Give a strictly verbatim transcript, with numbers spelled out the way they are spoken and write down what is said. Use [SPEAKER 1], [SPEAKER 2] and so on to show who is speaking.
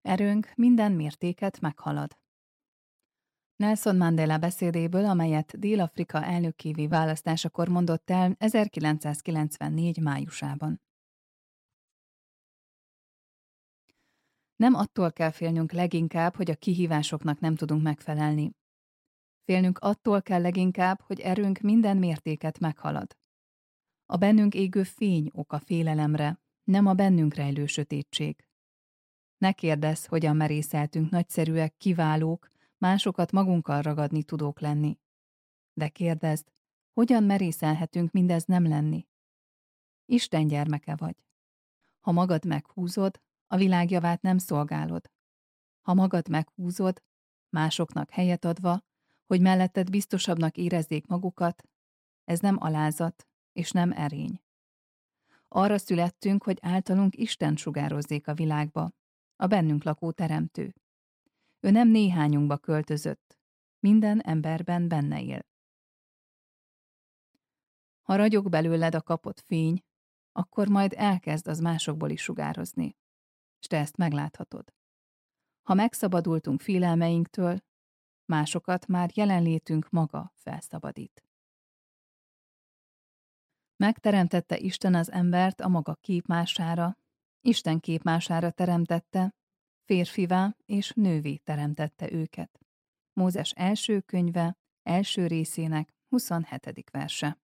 [SPEAKER 1] Erőnk minden mértéket meghalad. Nelson Mandela beszédéből, amelyet Dél-Afrika elnökkévé választásakor mondott el ezerkilencszázkilencvennégy májusában. Nem attól kell félnünk leginkább, hogy a kihívásoknak nem tudunk megfelelni. Félnünk attól kell leginkább, hogy erőnk minden mértéket meghalad. A bennünk égő fény ok a félelemre, nem a bennünk rejlő sötétség. Ne kérdezz, hogyan merészeltünk nagyszerűek, kiválók, másokat magunkkal ragadni tudók lenni. De kérdezd, hogyan merészelhetünk mindez nem lenni? Isten gyermeke vagy. Ha magad meghúzod, a világ javát nem szolgálod. Ha magad meghúzod, másoknak helyet adva, hogy melletted biztosabbnak érezzék magukat, ez nem alázat és nem erény. Arra születtünk, hogy általunk Isten sugározzék a világba, a bennünk lakó teremtő. Ő nem néhányunkba költözött, minden emberben benne él. Ha ragyog belőled a kapott fény, akkor majd elkezd az másokból is sugározni, és te ezt megláthatod. Ha megszabadultunk félelmeinktől, másokat már jelenlétünk maga felszabadít. Megteremtette Isten az embert a maga képmására, Isten képmására teremtette, férfivá és nővé teremtette őket. Mózes első könyve, első részének huszonhetedik verse.